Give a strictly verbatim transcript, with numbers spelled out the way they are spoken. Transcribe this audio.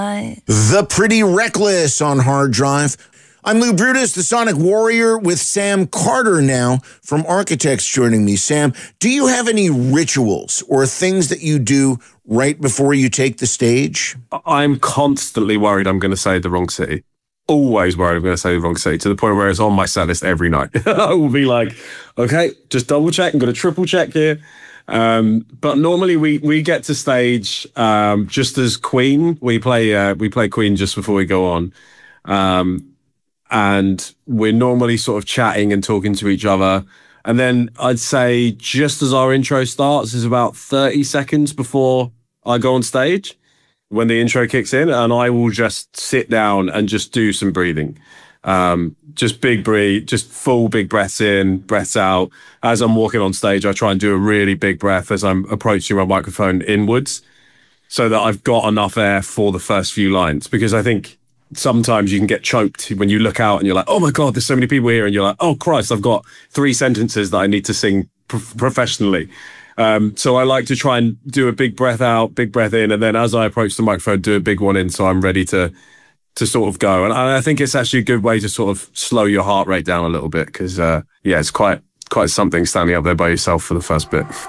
The Pretty Reckless on Hard Drive. I'm Lou Brutus, the Sonic Warrior, with Sam Carter now from Architects joining me. Sam, do you have any rituals or things that you do right before you take the stage? I'm constantly worried I'm going to say the wrong city. Always worried I'm going to say the wrong city, to the point where it's on my set list every night. I will be like, okay, just double check. I'm going to triple check here. Um, but normally we, we get to stage um, just as Queen. We play uh, we play Queen just before we go on. Um, and we're normally sort of chatting and talking to each other. And then I'd say just as our intro starts is about thirty seconds before I go on stage, when the intro kicks in, and I will just sit down and just do some breathing. Um, just big breathe, just full big breaths in, breaths out. As I'm walking on stage, I try and do a really big breath as I'm approaching my microphone inwards, so that I've got enough air for the first few lines. Because I think sometimes you can get choked when you look out and you're like, oh my God, there's so many people here. And you're like, oh Christ, I've got three sentences that I need to sing pro- professionally. Um, so I like to try and do a big breath out, big breath in. And then as I approach the microphone, do a big one in, so I'm ready to to sort of go. And I think it's actually a good way to sort of slow your heart rate down a little bit, because, uh, yeah, it's quite quite something standing up there by yourself for the first bit.